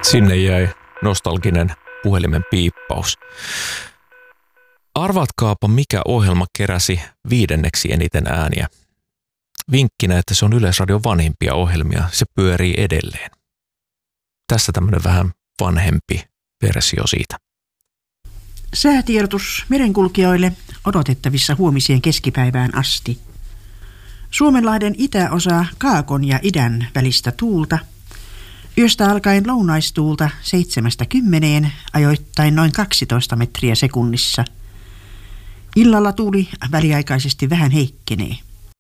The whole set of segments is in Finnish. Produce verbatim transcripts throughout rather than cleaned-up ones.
Sinne jäi nostalginen puhelimen piippaus. Arvatkaapa, mikä ohjelma keräsi viidenneksi eniten ääniä. Vinkkinä, että se on Yleisradion vanhimpia ohjelmia. Se pyörii edelleen. Tässä tämmöinen vähän vanhempi versio siitä. Säätiedotus merenkulkijoille odotettavissa huomiseen keskipäivään asti. Suomenlahden itäosa kaakon ja idän välistä tuulta. Yöstä alkaen lounaistuulta seitsemästä kymmeneen, ajoittain noin kaksitoista metriä sekunnissa. Illalla tuuli väliaikaisesti vähän heikkenee.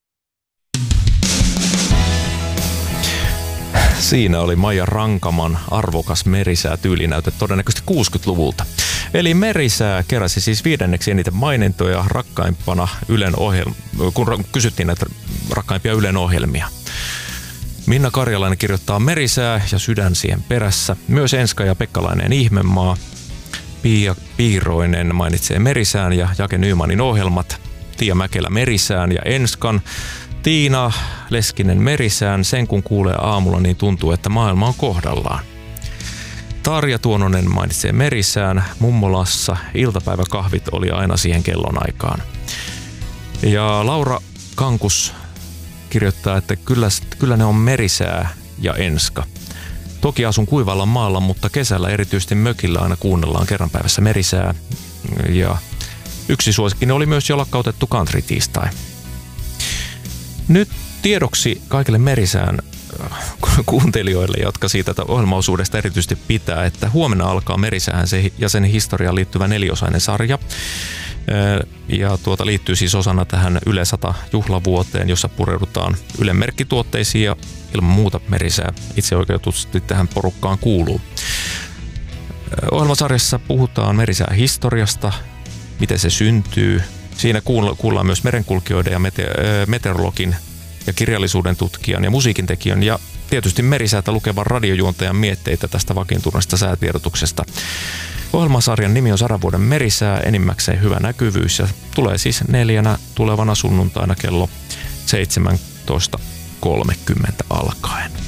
Siinä oli Maija Rankaman arvokas merisää-tyylinäyte todennäköisesti kuusikymmentäluvulta. Eli merisää keräsi siis viidenneksi eniten mainintoja rakkaimpana Ylen ohjelma, kun kysyttiin näitä rakkaimpia Ylen ohjelmia. Minna Karjalainen kirjoittaa merisää ja sydän siihen perässä. Myös Enska ja Pekkalainen Ihmemaa. Pia Piiroinen mainitsee merisään ja Jake Nymanin ohjelmat. Tiia Mäkelä merisään ja Enskan. Tiina Leskinen merisään. Sen kun kuulee aamulla, niin tuntuu, että maailma on kohdallaan. Tarja Tuononen mainitsee merisään. Mummolassa iltapäiväkahvit oli aina siihen kellonaikaan. Ja Laura Kankus kirjoittaa, että kyllä, kyllä ne on merisää ja Enska. Toki asun kuivalla maalla, mutta kesällä erityisesti mökillä aina kuunnellaan kerran päivässä merisää. Ja yksi suosikkini oli myös jo lakkautettu country-tiistai. Nyt tiedoksi kaikille merisään kuuntelijoille, jotka siitä ohjelmaosuudesta erityisesti pitää, että huomenna alkaa merisään se ja sen historiaan liittyvä neliosainen sarja. Ja tuota liittyy siis osana tähän Yle sata juhlavuoteen, jossa pureudutaan Ylen merkkituotteisiin ja ilman muuta merisää itseoikeutusti tähän porukkaan kuuluu. Ohjelmasarjassa puhutaan merisää historiasta, miten se syntyy. Siinä kuullaan myös merenkulkijoiden ja meteorologin ja kirjallisuuden tutkijan ja musiikintekijän ja tietysti merisäätä lukevan radiojuontajan mietteitä tästä vakiintuneesta säätiedotuksesta. Ohjelmasarjan nimi on sadan vuoden merisää, enimmäkseen hyvä näkyvyys ja tulee siis neljänä tulevana sunnuntaina kello seitsemäntoista kolmekymmentä alkaen.